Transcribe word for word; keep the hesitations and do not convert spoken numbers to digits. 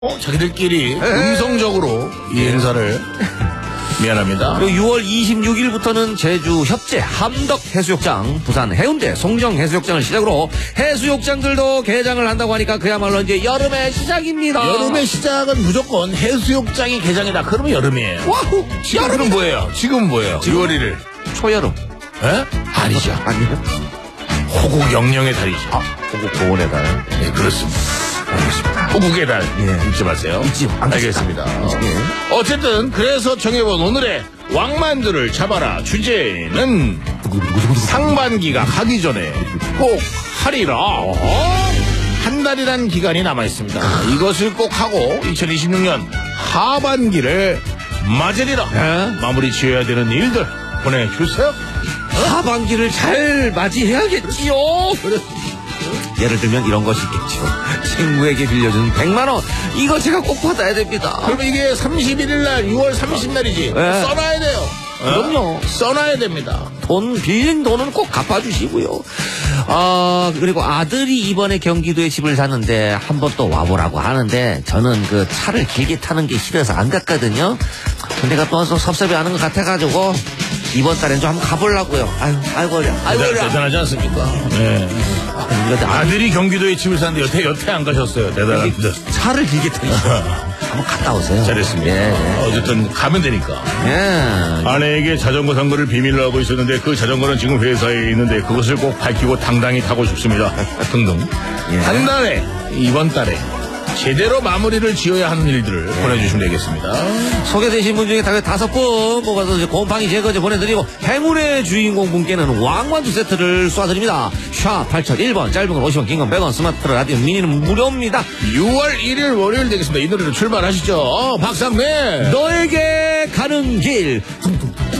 어, 자기들끼리 음성적으로 이 행사를 미안합니다. 그리고 유월 이십육일부터는 제주 협재 함덕 해수욕장, 부산 해운대 송정 해수욕장을 시작으로 해수욕장들도 개장을 한다고 하니까 그야말로 이제 여름의 시작입니다. 여름의 시작은 무조건 해수욕장이 개장이다. 그러면 여름이에요. 와우! 지금은 뭐예요? 지금은 뭐예요? 유월 일일. 초여름. 에? 아니죠. 아니요? 호국 영령의 달이죠. 아, 호국 보훈의 달. 네, 그렇습니다. 알겠습니다. 호국의 달. 예. 잊지 마세요. 잊지 않겠습니다. 알겠습니다. 예. 어쨌든 그래서 정해본 오늘의 왕만두를 잡아라 주제는 상반기가 가기 전에 꼭 하리라. 한 달이란 기간이 남아있습니다. 이것을 꼭 하고 이천이십육년 하반기를 맞으리라. 예? 마무리 지어야 되는 일들 보내주세요. 하반기를 잘 맞이해야겠지요. 예를 들면 이런 것이 있겠죠. 친구에게 빌려준 백만 원. 이거 제가 꼭 받아야 됩니다. 그럼 이게 삼십일일날 유월 삼십날이지. 네. 써놔야 돼요. 그럼요. 어? 써놔야 됩니다. 돈, 빌린 돈은 꼭 갚아주시고요. 아, 그리고 아들이 이번에 경기도에 집을 샀는데 한번 또 와보라고 하는데 저는 그 차를 길게 타는 게 싫어서 안 갔거든요. 근데 또 섭섭해 하는 것 같아가지고 이번 달엔 좀 한번 가보려고요. 아유, 아이고, 어려. 아이고, 대단, 어려. 대단하지 않습니까? 네. 아, 아들이 경기도에 집을 샀는데 여태, 여태 안 가셨어요. 대단합니다. 차를 길게 타니까 한번 갔다 오세요. 잘했습니다. 예, 예. 어쨌든 가면 되니까. 예. 아내에게 자전거 산 거를 비밀로 하고 있었는데 그 자전거는 지금 회사에 있는데 그것을 꼭 밝히고 당당히 타고 싶습니다. 등등. 예. 한 달에, 이번 달에 제대로 마무리를 지어야 하는 일들을 예. 보내주시면 되겠습니다. 소개되신 분 중에 다섯 분 뽑아서 이제 곰팡이 제거제 보내드리고 행운의 주인공 분께는 왕만두 세트를 쏴드립니다. 샤 팔공공일번 짧은 건 오십 원, 긴 건 백 원, 스마트 라디오 미니는 무료입니다. 유월 일일 월요일 되겠습니다. 이 노래로 출발하시죠. 박상래 너에게 가는 길.